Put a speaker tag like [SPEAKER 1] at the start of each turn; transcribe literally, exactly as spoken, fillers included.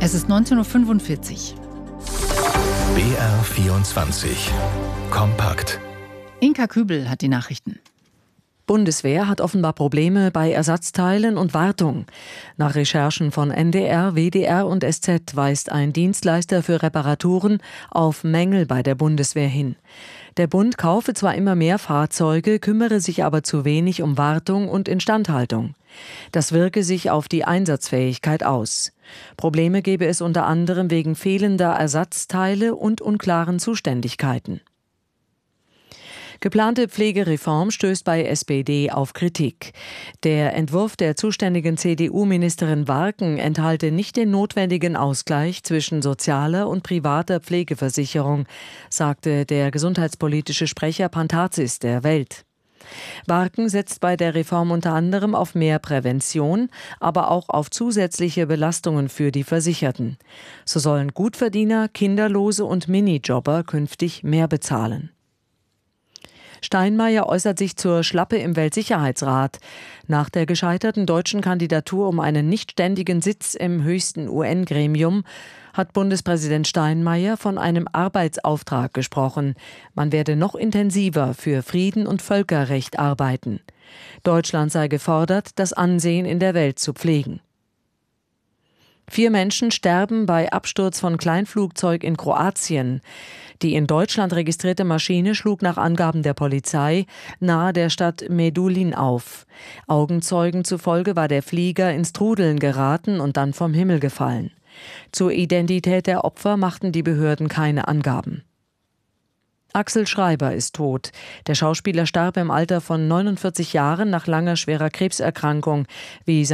[SPEAKER 1] Es ist neunzehn Uhr fünfundvierzig.
[SPEAKER 2] B R vierundzwanzig. Kompakt.
[SPEAKER 1] Inka Kübel hat die Nachrichten.
[SPEAKER 3] Bundeswehr hat offenbar Probleme bei Ersatzteilen und Wartung. Nach Recherchen von N D R, W D R und S Z weist ein Dienstleister für Reparaturen auf Mängel bei der Bundeswehr hin. Der Bund kaufe zwar immer mehr Fahrzeuge, kümmere sich aber zu wenig um Wartung und Instandhaltung. Das wirke sich auf die Einsatzfähigkeit aus. Probleme gebe es unter anderem wegen fehlender Ersatzteile und unklaren Zuständigkeiten. Geplante Pflegereform stößt bei S P D auf Kritik. Der Entwurf der zuständigen C D U-Ministerin Warken enthalte nicht den notwendigen Ausgleich zwischen sozialer und privater Pflegeversicherung, sagte der gesundheitspolitische Sprecher Pantazis der Welt. Warken setzt bei der Reform unter anderem auf mehr Prävention, aber auch auf zusätzliche Belastungen für die Versicherten. So sollen Gutverdiener, Kinderlose und Minijobber künftig mehr bezahlen. Steinmeier äußert sich zur Schlappe im Weltsicherheitsrat. Nach der gescheiterten deutschen Kandidatur um einen nichtständigen Sitz im höchsten U N-Gremium hat Bundespräsident Steinmeier von einem Arbeitsauftrag gesprochen. Man werde noch intensiver für Frieden und Völkerrecht arbeiten. Deutschland sei gefordert, das Ansehen in der Welt zu pflegen. Vier Menschen sterben bei Absturz von Kleinflugzeug in Kroatien. Die in Deutschland registrierte Maschine schlug nach Angaben der Polizei nahe der Stadt Medulin auf. Augenzeugen zufolge war der Flieger ins Trudeln geraten und dann vom Himmel gefallen. Zur Identität der Opfer machten die Behörden keine Angaben. Axel Schreiber ist tot. Der Schauspieler starb im Alter von neunundvierzig Jahren nach langer schwerer Krebserkrankung, wie